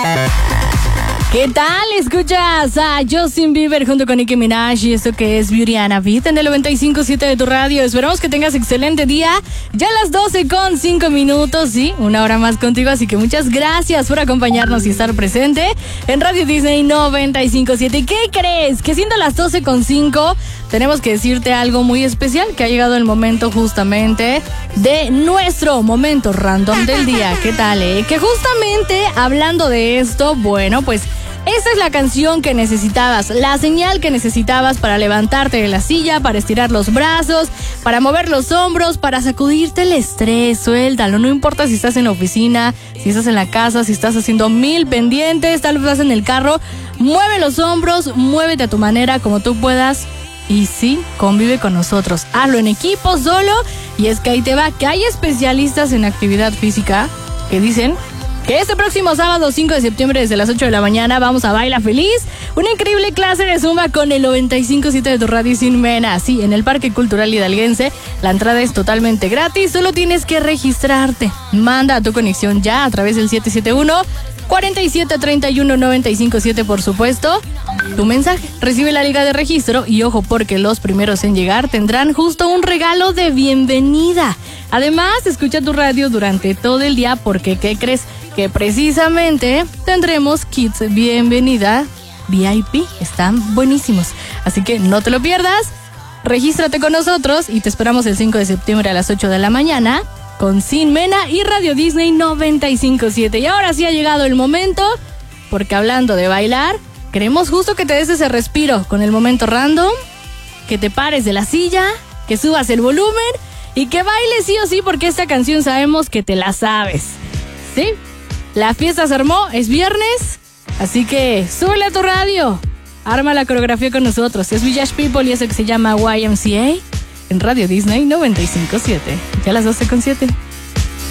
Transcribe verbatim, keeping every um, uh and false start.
¿Qué tal? Escuchas a Justin Bieber junto con Nicki Minaj y esto que es Beauty and a Beat en el noventa y cinco punto siete de tu radio. Esperamos que tengas excelente día. Ya a las doce con cinco minutos, sí, una hora más contigo. Así que muchas gracias por acompañarnos y estar presente en Radio Disney noventa y cinco punto siete. ¿Qué crees? Que siendo las doce con cinco tenemos que decirte algo muy especial, que ha llegado el momento justamente de nuestro momento random del día. ¿Qué tal, eh? Que justamente hablando de esto, bueno, pues esta es la canción que necesitabas, la señal que necesitabas para levantarte de la silla, para estirar los brazos, para mover los hombros, para sacudirte el estrés. Suéltalo, no importa si estás en la oficina, si estás en la casa, si estás haciendo mil pendientes, tal vez estás en el carro. Mueve los hombros, muévete a tu manera, como tú puedas. Y sí, convive con nosotros. Hazlo en equipo, solo. Y es que ahí te va, que hay especialistas en actividad física que dicen que este próximo sábado cinco de septiembre desde las ocho de la mañana vamos a Baila Feliz, una increíble clase de Zumba con el noventa y cinco punto siete de tu radio sin Mena. Sí, en el Parque Cultural Hidalguense. La entrada es totalmente gratis, solo tienes que registrarte. Manda a tu conexión ya a través del siete siete uno, cuatro siete tres uno, nueve cinco siete, por supuesto. Tu mensaje, recibe la liga de registro y ojo, porque los primeros en llegar tendrán justo un regalo de bienvenida. Además, escucha tu radio durante todo el día porque, ¿qué crees? Que precisamente tendremos kits bienvenida V I P. Están buenísimos, así que no te lo pierdas. Regístrate con nosotros y te esperamos el cinco de septiembre a las ocho de la mañana con Sin Mena y Radio Disney noventa y cinco punto siete. Y ahora sí ha llegado el momento, porque hablando de bailar, queremos justo que te des ese respiro con el momento random, que te pares de la silla, que subas el volumen y que bailes sí o sí, porque esta canción sabemos que te la sabes. ¿Sí? La fiesta se armó, es viernes, así que súbele a tu radio, arma la coreografía con nosotros. Es Village People y eso que se llama Y M C A en Radio Disney noventa y cinco punto siete. Ya a las doce con siete.